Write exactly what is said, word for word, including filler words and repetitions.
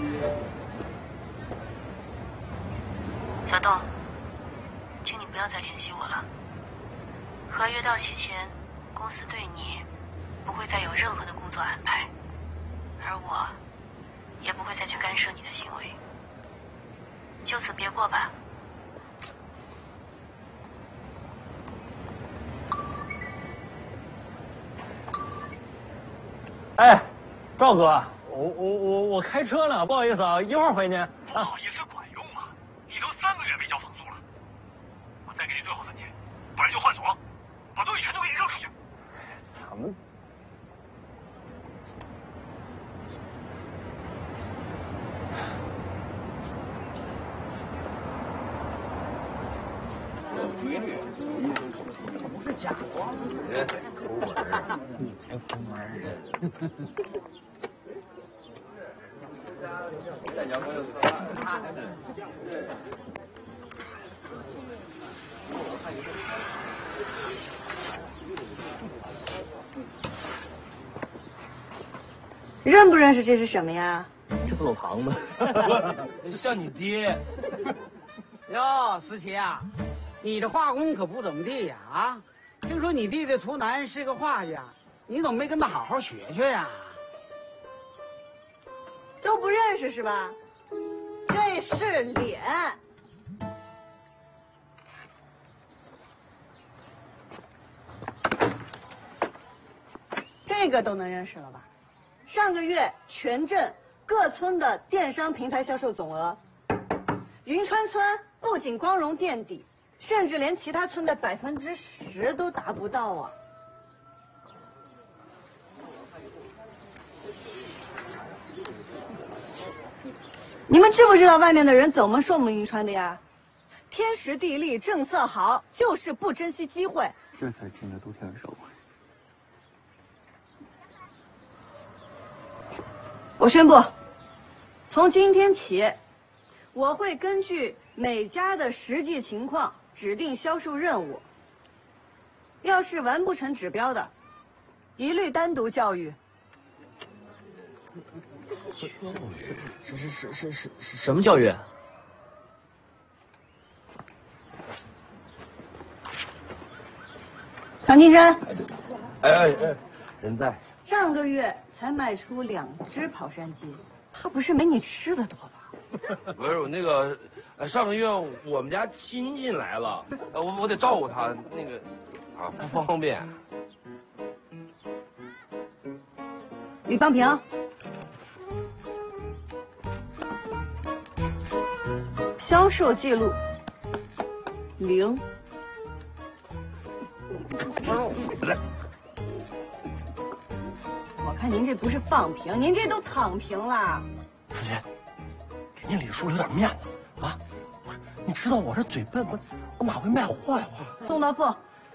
小东，请你不要再联系我了。合约到期前，公司对你不会再有任何的工作安排，而我也不会再去干涉你的行为。就此别过吧。 哎，赵哥，我我我我开车呢，不好意思啊，一会儿回您。 不好意思管用吗？你都三个月没交房租了，我再给你最后三天，不然就换锁，把东西全都给你扔出去。 怎么？规律，不是假话。哎，抠门儿，你才抠门儿。带小朋友认不认识这是什么呀？ 这不老唐吗？像你爹。 哟，思琪啊，你的画工可不怎么地呀！啊，听说你弟弟图南是个画家，你怎么没跟他好好学学呀？ 都不认识是吧？这是脸。这个都能认识了吧？上个月全镇各村的电商平台销售总额，云川村不仅光荣垫底，甚至连其他村的百分之十都达不到啊！你们知不知道外面的人怎么说我们云川的呀？天时地利政策好，就是不珍惜机会。 这才听着都挺耳熟。 我宣布，从今天起，我会根据每家的实际情况指定销售任务。要是完不成指标的，一律单独教育。 教育？是是是是是是什么教育？ 唐金山， 哎哎哎，人在。 上个月才卖出两只跑山鸡，怕不是没你吃的多吧？ 不是我那个，呃，上个月我们家亲戚来了，呃，我我得照顾他，那个，啊，不方便。 李方平，销售记录零。我看您这不是放平，您这都躺平了。 思琪，给您李叔留点面子啊！你知道我这嘴笨，我我哪会卖货呀？我宋道富，